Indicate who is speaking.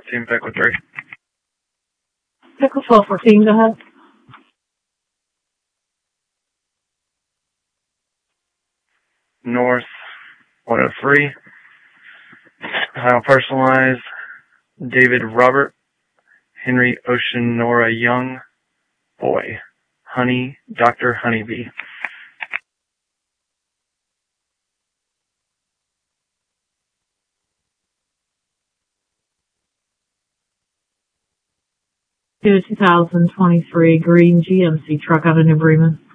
Speaker 1: Team Pickle 3.
Speaker 2: Pickle 1214, go ahead.
Speaker 1: North 103. Ohio Personalized. David Robert. Henry Ocean Nora Young. Boy. Honey. Dr. Honeybee.
Speaker 2: To a 2023 green GMC truck out of New Bremen.